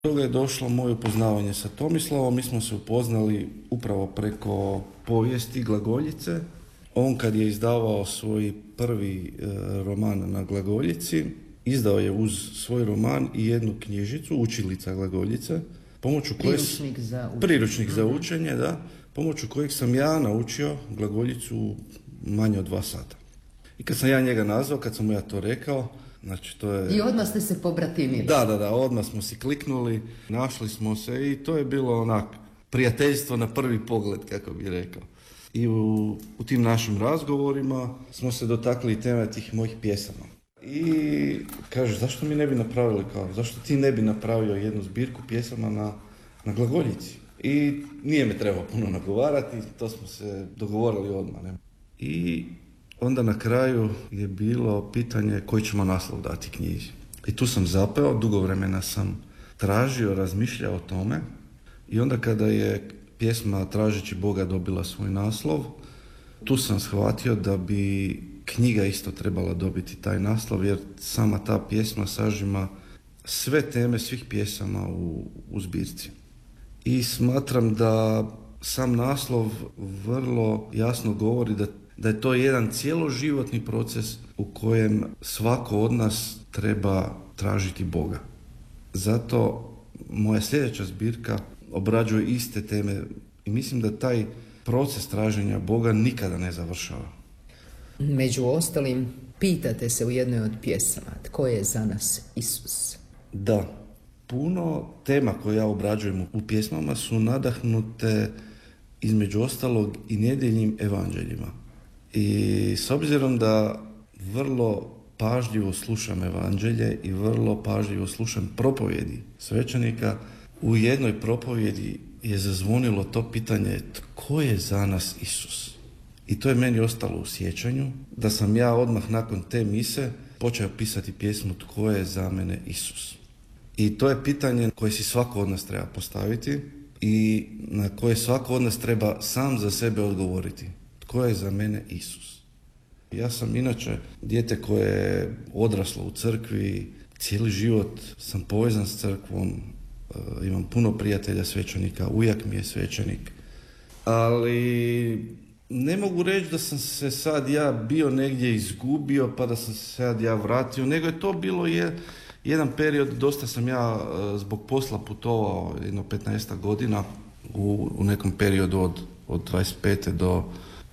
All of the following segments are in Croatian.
Toga je došlo moje upoznavanje sa Tomislavom. Mi smo se upoznali upravo preko povijesti Glagoljice. On kad je izdavao svoj prvi roman na Glagoljici, izdao je uz svoj roman i jednu knjižicu, Učilica Glagoljice, priručnik za učenje, da, pomoću kojeg sam ja naučio Glagoljicu manje od 2 sata. I kad sam ja njega nazvao, kad sam mu ja to rekao, znači to je... I odmah ste se pobratimili. Da, odmah smo si kliknuli, našli smo se i to je bilo onak prijateljstvo na prvi pogled, kako bi rekao. I u tim našim razgovorima smo se dotakli teme tih mojih pjesama. I kaže, zašto mi ne bi napravili zašto ti ne bi napravio jednu zbirku pjesama na Glagoljici? I nije me trebalo puno nagovarati, to smo se dogovorili odmah. Ne? I onda na kraju je bilo pitanje koji ćemo naslov dati knjizi. I tu sam zapeo, dugo vremena sam tražio, razmišljao o tome i onda kada je pjesma Tražeći Boga dobila svoj naslov, tu sam shvatio da bi knjiga isto trebala dobiti taj naslov, jer sama ta pjesma sažima sve teme svih pjesama u zbirci. I smatram da sam naslov vrlo jasno govori da je to jedan cjeloživotni proces u kojem svako od nas treba tražiti Boga. Zato moja sljedeća zbirka obrađuje iste teme i mislim da taj proces traženja Boga nikada ne završava. Među ostalim, pitate se u jednoj od pjesama, tko je za nas Isus? Da, puno tema koje ja obrađujem u pjesmama su nadahnute između ostalog i nedjeljnim evanđeljima. I s obzirom da vrlo pažljivo slušam evanđelje i vrlo pažljivo slušam propovjedi svećenika, u jednoj propovjedi je zazvonilo to pitanje tko je za nas Isus? I to je meni ostalo u sjećanju, da sam ja odmah nakon te mise počeo pisati pjesmu Tko je za mene Isus? I to je pitanje koje si svako od nas treba postaviti i na koje svako od nas treba sam za sebe odgovoriti. Tko je za mene Isus? Ja sam inače dijete koje je odraslo u crkvi, cijeli život sam povezan s crkvom, imam puno prijatelja svećenika, ujak mi je svećenik, ali ne mogu reći da sam se sad ja bio negdje izgubio pa da sam se sad ja vratio, nego je to bilo jedan period, dosta sam ja zbog posla putovao jedno 15 godina u nekom periodu od 25. do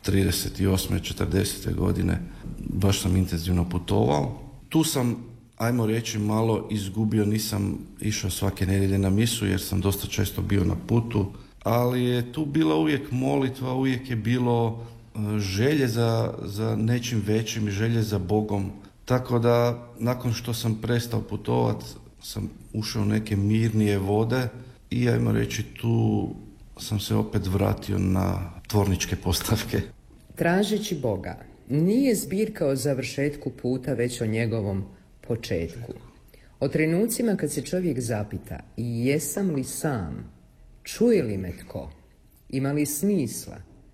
38. 40. godine baš sam intenzivno putovao. Tu sam, ajmo reći, malo izgubio, nisam išao svake nedjelje na misu jer sam dosta često bio na putu, ali je tu bila uvijek molitva, uvijek je bilo želje za nečim većim, želje za Bogom. Tako da nakon što sam prestao putovati sam ušao u neke mirnije vode i ajmo reći tu sam se opet vratio na tvorničke postavke. Tražeći Boga nije zbirka o završetku puta, već o njegovom početku. O trenucima kad se čovjek zapita jesam li sam, čuje li me tko, ima li smisla,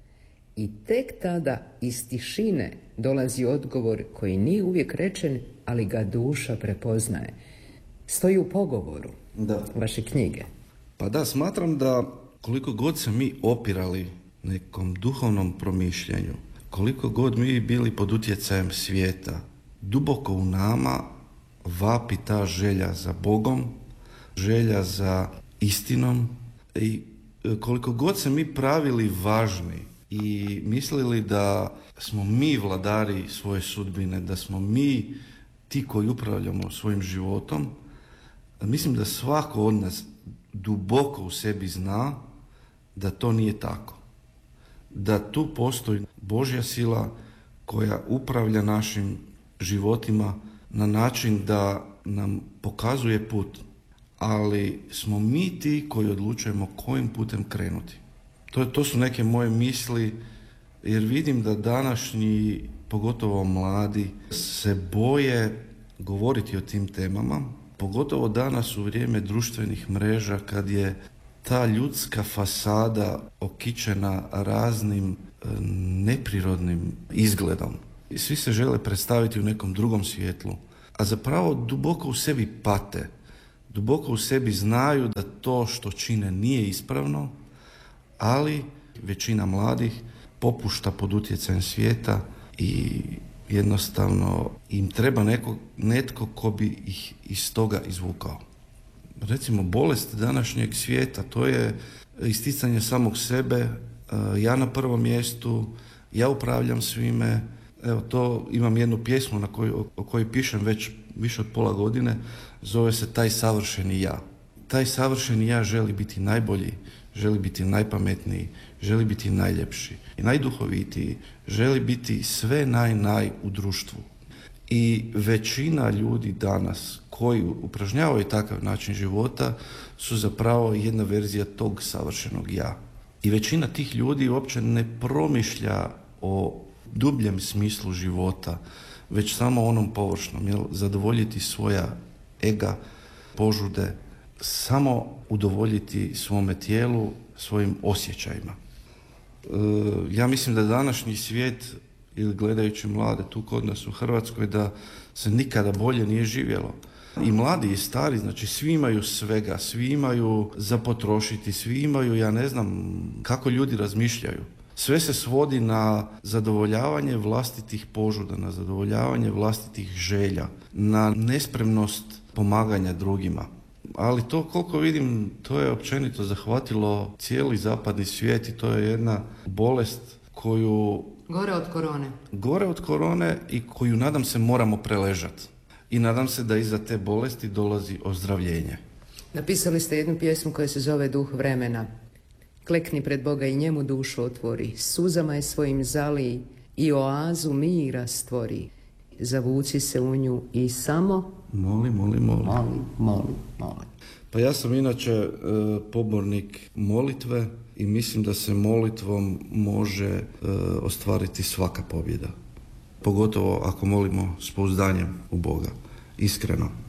i tek tada iz tišine dolazi odgovor koji nije uvijek rečen, ali ga duša prepoznaje. Stoji u pogovoru vaše knjige. Pa da, smatram da koliko god se mi opirali nekom duhovnom promišljanju, koliko god mi bili pod utjecajem svijeta, duboko u nama vapi ta želja za Bogom, želja za istinom, i koliko god se mi pravili važni i mislili da smo mi vladari svoje sudbine, da smo mi ti koji upravljamo svojim životom, mislim da svako od nas duboko u sebi zna da to nije tako. Da tu postoji Božja sila koja upravlja našim životima na način da nam pokazuje put, ali smo mi ti koji odlučujemo kojim putem krenuti. To su neke moje misli, jer vidim da današnji, pogotovo mladi, se boje govoriti o tim temama, pogotovo danas u vrijeme društvenih mreža kad je ta ljudska fasada okićena raznim neprirodnim izgledom. I svi se žele predstaviti u nekom drugom svjetlu, a zapravo duboko u sebi pate. duboko u sebi znaju da to što čine nije ispravno, ali većina mladih popušta pod utjecajem svijeta i jednostavno im treba netko ko bi ih iz toga izvukao. Recimo, bolest današnjeg svijeta, to je isticanje samog sebe, ja na prvom mjestu, ja upravljam svime. Evo, to imam jednu pjesmu o kojoj pišem već više od pola godine, zove se Taj savršeni ja. Taj savršeni ja želi biti najbolji, želi biti najpametniji, želi biti najljepši i najduhovitiji, želi biti sve naj u društvu. I većina ljudi danas koji upražnjavaju takav način života su zapravo jedna verzija tog savršenog ja. I većina tih ljudi uopće ne promišlja o dubljem smislu života, već samo onom površnom, zadovoljiti svoja ega, požude, samo udovoljiti svome tijelu, svojim osjećajima. Ja mislim da današnji svijet, ili gledajući mlade tu kod nas u Hrvatskoj, da se nikada bolje nije živjelo. I mladi i stari, znači svi imaju svega, svi imaju za potrošiti, svi imaju, ja ne znam kako ljudi razmišljaju. Sve se svodi na zadovoljavanje vlastitih požuda, na zadovoljavanje vlastitih želja, na nespremnost pomaganja drugima. Ali to, koliko vidim, to je općenito zahvatilo cijeli zapadni svijet i to je jedna bolest koju... Gore od korone i koju, nadam se, moramo preležati. I nadam se da iza te bolesti dolazi ozdravljenje. Napisali ste jednu pjesmu koja se zove Duh vremena. Klekni pred Boga i njemu dušu otvori, suzama je svojim zalij i oazu mira stvori. Zavuci se u nju i samo... Molim. Pa ja sam inače pobornik molitve i mislim da se molitvom može ostvariti svaka pobjeda. Pogotovo ako molimo s pouzdanjem u Boga, iskreno.